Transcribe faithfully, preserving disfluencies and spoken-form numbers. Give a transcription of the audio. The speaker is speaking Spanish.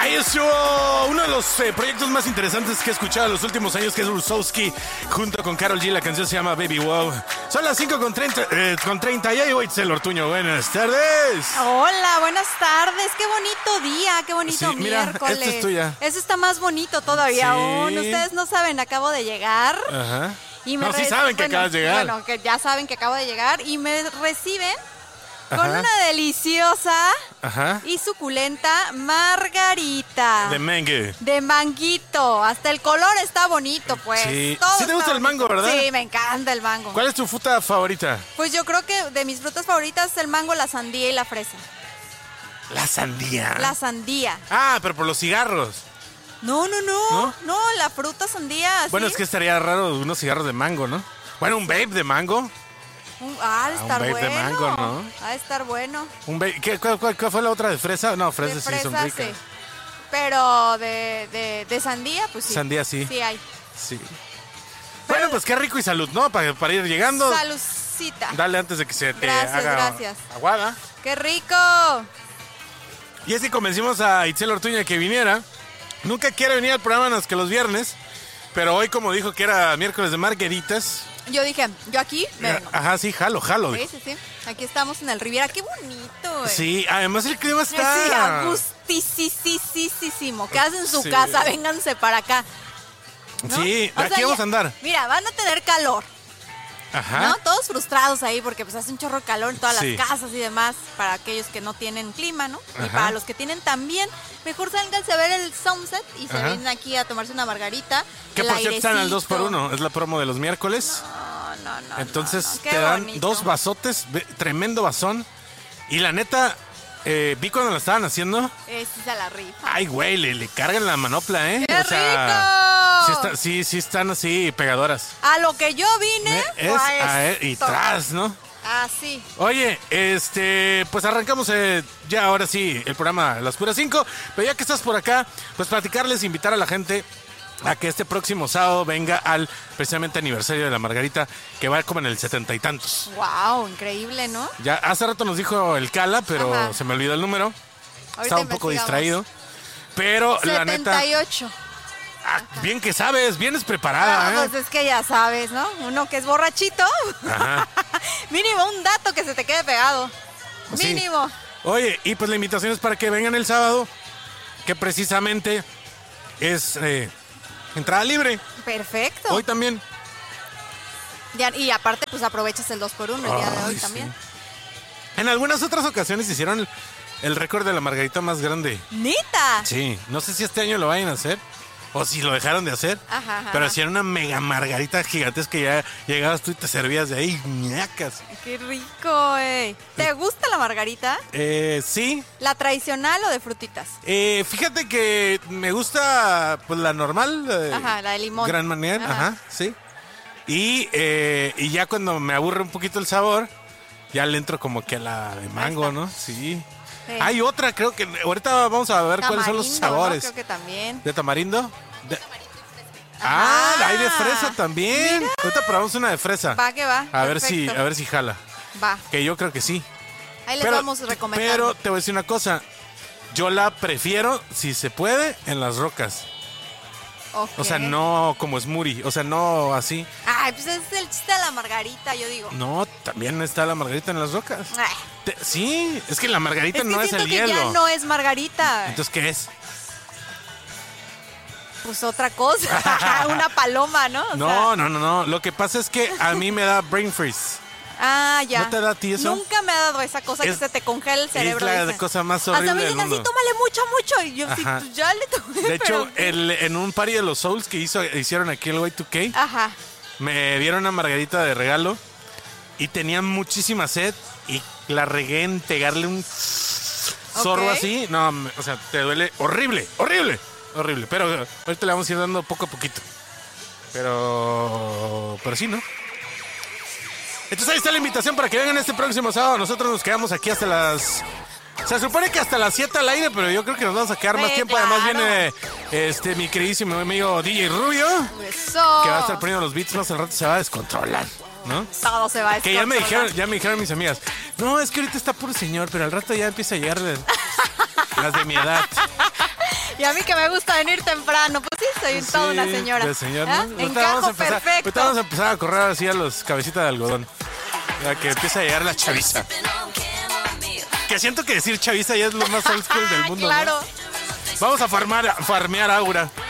Ahí estuvo uno de los eh, proyectos más interesantes que he escuchado en los últimos años, que es Rusowski, junto con Karol G. La canción se llama Baby Wow. Son las cinco con treinta, eh, con treinta y ahí voy, Itzel Ortuño. Buenas tardes. Hola, buenas tardes. Qué bonito día, qué bonito Sí, mira, miércoles. esta es tuya. Eso está más bonito todavía Sí. aún. Ustedes no saben, acabo de llegar. Ajá. Y me No, sí re- saben que bueno, acabas de llegar. Bueno, que ya saben que acabo de llegar y me reciben con Ajá. una deliciosa Ajá. y suculenta margarita. De mango. De manguito. Hasta el color está bonito, pues. Sí. Todo Sí te está gusta el bonito. mango, ¿verdad? Sí, me encanta el mango. ¿Cuál es tu fruta favorita? Pues yo creo que de mis frutas favoritas es el mango, la sandía y la fresa. La sandía. La sandía. Ah, pero por los cigarros. No, no, no. ¿No? No, la fruta sandía. ¿sí? Bueno, es que estaría raro unos cigarros de mango, ¿no? Bueno, un vape de mango. Un- ah, ha de Ah, un estar vape de bueno. mango, ¿no? Ha de estar bueno. Un vape. ¿Qué, cuál, cuál- cuál fue la otra de fresa? No, De fresas sí son fresa, ricas. sí. Pero de, de, de sandía, pues sí. Sandía, sí. Sí hay. Sí. Bueno, pues qué rico y salud, ¿no? Para, para ir llegando. Salucita. Dale antes de que se te Gracias, haga gracias. aguada. ¡Qué rico! Y es que convencimos a Itzel Ortuña que viniera. Nunca quiere venir al programa más que los viernes. Pero hoy, como dijo que era miércoles de margaritas. Yo dije, yo aquí me vengo. Ajá, sí, jalo, jalo. Sí, sí, sí. Aquí estamos en el Riviera. ¡Qué bonito, güey! Sí, además el clima Sí, está. agustisísimo. ¿Qué hacen en su Sí. casa? Vénganse para acá. ¿no? Sí, O aquí sea, vamos ya- a andar. Mira, van a tener calor, Ajá. ¿no? Todos frustrados ahí porque pues hace un chorro de calor en todas Sí. las casas y demás para aquellos que no tienen clima, ¿no? Y Ajá. para los que tienen también, mejor sálganse a ver el sunset y se Ajá. vienen aquí a tomarse una margarita. Que el por cierto están al airecito. dos por uno. Es la promo de los miércoles. No, no, no. Entonces no, no. Qué te dan bonito. dos vasotes, ve- tremendo vasón. Y la neta, eh, vi cuando lo estaban haciendo. Esa es a la rifa. Ay, güey, le, le cargan la manopla, ¿eh? ¡Qué O sea, rico! Sí, está- sí, sí están así pegadoras. A lo que yo vine Es fue a a- y esto. tras, ¿no? Así. Oye, este, pues arrancamos eh, ya ahora sí el programa Las Puras cinco. Pero ya que estás por acá, pues platicarles, invitar a la gente a que este próximo sábado venga al precisamente aniversario de la Margarita, que va como en el setenta y tantos. Wow, increíble, ¿no? Ya hace rato nos dijo el Cala, pero Ajá. se me olvidó el número. Ahorita Estaba un poco investigamos. distraído. Pero la neta, setenta y ocho. ah, bien que sabes, vienes Ah, preparada, ¿eh? pues es que ya sabes, ¿no? Uno que es borrachito. Ajá. Mínimo un dato que se te quede pegado. Sí. Mínimo. Oye, y pues la invitación es para que vengan el sábado, que precisamente es eh, entrada libre. Perfecto. Hoy también. Ya- y aparte, pues aprovechas el dos por uno el día de Ay, hoy sí. también. En algunas otras ocasiones hicieron el, el récord de la margarita más grande. ¡Nita! Sí, no sé si este año lo vayan a hacer o si lo dejaron de hacer. Ajá, ajá. Pero hacían una mega margarita gigantesca que ya llegabas tú y te servías de ahí, ñacas. ¡Qué rico, eh! ¿Te gusta la margarita? Eh, sí, ¿La tradicional o de frutitas? eh, fíjate que me gusta pues la normal. eh, Ajá, la de limón. Gran Marnier, Ajá. ajá, sí. Y, eh, y ya cuando me aburre un poquito el sabor, ya le entro como que a la de mango, está. ¿no? Sí. Sí. Hay otra, creo que ahorita vamos a ver cuáles son los Tamarindo, ¿no? sabores. Creo que también. ¿De tamarindo? De- Ah, Ajá. hay de fresa también. Mira. Ahorita probamos una de fresa. Va que va. A ver si, perfecto. a ver si jala. Va. Que yo creo que sí. Ahí les vamos recomendando. Pero te voy a decir una cosa. Yo la prefiero, si se puede, en las rocas. Ok. O sea, no como smoothie. O sea, no así. Ay, pues es el chiste de la margarita, yo digo. No, también está la margarita en las rocas. Ay, Te- sí, es que la margarita es que no es siento el que hielo. ya no es margarita. Entonces, ¿qué es? Pues otra cosa. Una paloma, ¿no? O No, sea, no, no, no. Lo que pasa es que a mí me da brain freeze. Ah, ya. ¿No te da a ti eso? Nunca me ha dado esa cosa Es- que se te congela el cerebro. es la dicen. cosa más Hasta horrible me del dicen así, mundo. tómale mucho, mucho. Y yo sí, Ajá. pues ya le tomé. De hecho, pero- el- en un party de los Souls que hizo, hicieron aquí el Y dos K, Ajá. me dieron una margarita de regalo y tenía muchísima sed y la regué en pegarle un zorro Ok. así. No, me- o sea, te duele horrible, horrible, horrible. Pero eh, ahorita le vamos a ir dando poco a poquito. Pero, pero sí, ¿no? Entonces ahí está la invitación para que vengan este próximo sábado. Nosotros nos quedamos aquí hasta las... Se supone que hasta las siete al aire, pero yo creo que nos vamos a quedar más Sí, tiempo. Además claro. viene este mi queridísimo amigo D J Rubio, Eso. que va a estar poniendo los beats más al rato, se va a descontrolar, ¿no? Todo se va a Que ya me descontrolar. dijeron, ya me dijeron mis amigas, no, es que ahorita está puro señor, pero al rato ya empieza a llegar de- las de mi edad. Y a mí que me gusta venir temprano, pues sí, soy Sí, toda una señora. de señor, ¿Ah? ¿no? Ahorita Encajo vamos a empezar- ahorita perfecto. vamos a empezar a correr así a los cabecitas de algodón. Ya que empieza a llegar la chaviza. Que siento que decir chaviza ya es lo más old school del mundo. ¿no? Claro. Vamos a farmar, farmear aura.